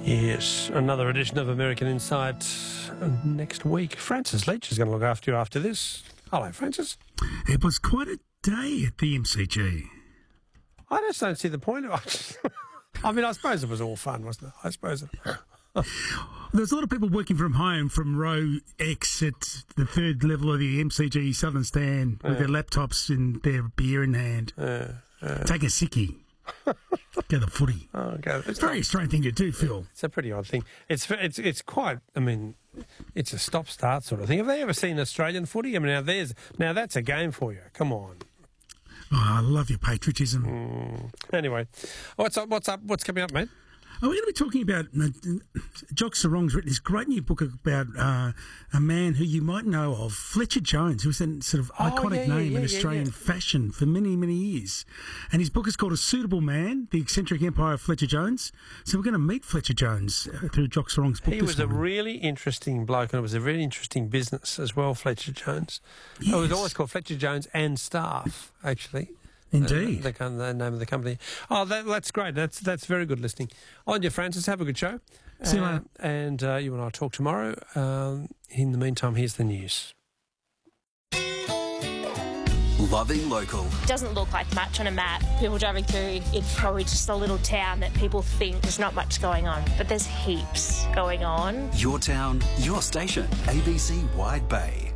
Yes, another edition of American Insight next week. Francis Leach is going to look after you after this. Hello, Francis. It was quite a day at the MCG. I just don't see the point of it. I mean, I suppose it was all fun, wasn't it? I suppose it. There's a lot of people working from home from row X at the third level of the MCG Southern Stand with their laptops and their beer in hand. Take a sickie. Go the footy. Oh, okay. It's a very strange thing to do, Phil. It's a pretty odd thing. It's quite. I mean, it's a stop-start sort of thing. Have they ever seen Australian footy? I mean, now that's a game for you. Come on. Oh, I love your patriotism. Anyway, what's up? What's coming up, mate? We're going to be talking about, Jock Sarong's written this great new book about a man who you might know of, Fletcher Jones, who was a sort of iconic name in Australian fashion for many, many years. And his book is called A Suitable Man, The Eccentric Empire of Fletcher Jones. So we're going to meet Fletcher Jones through Jock Sarong's book. He was a really interesting bloke, and it was a really interesting business as well, Fletcher Jones. Yes. It was always called Fletcher Jones and Staff, actually. Indeed. The name of the company. Oh, that's great. That's very good listening. On you, Francis. Have a good show. See you later. And you and I will talk tomorrow. In the meantime, here's the news. Loving local. Doesn't look like much on a map. People driving through, it's probably just a little town that people think there's not much going on, but there's heaps going on. Your town, your station. ABC Wide Bay.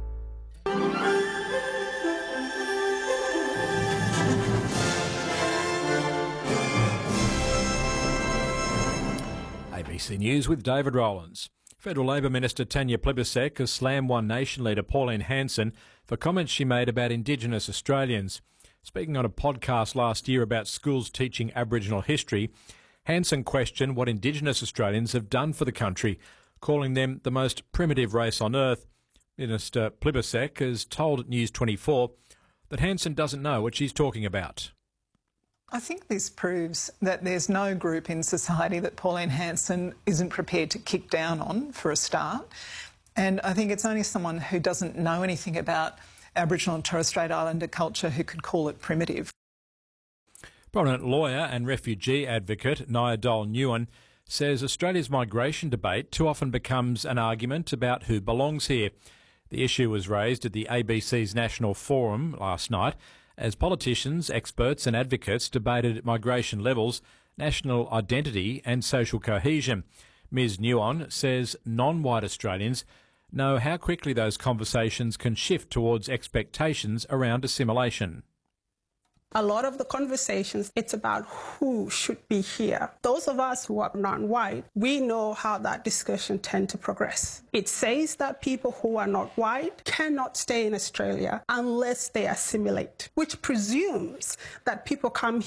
ABC News with David Rowlands. Federal Labor Minister Tanya Plibersek has slammed One Nation leader Pauline Hanson for comments she made about Indigenous Australians. Speaking on a podcast last year about schools teaching Aboriginal history, Hanson questioned what Indigenous Australians have done for the country, calling them the most primitive race on earth. Minister Plibersek has told News 24 that Hanson doesn't know what she's talking about. I think this proves that there's no group in society that Pauline Hanson isn't prepared to kick down on, for a start. And I think it's only someone who doesn't know anything about Aboriginal and Torres Strait Islander culture who could call it primitive. Prominent lawyer and refugee advocate Nyadol Nguyen says Australia's migration debate too often becomes an argument about who belongs here. The issue was raised at the ABC's National Forum last night as politicians, experts and advocates debated migration levels, national identity and social cohesion. Ms Nguyen says non-white Australians know how quickly those conversations can shift towards expectations around assimilation. A lot of the conversations, it's about who should be here. Those of us who are non-white, we know how that discussion tends to progress. It says that people who are not white cannot stay in Australia unless they assimilate, which presumes that people come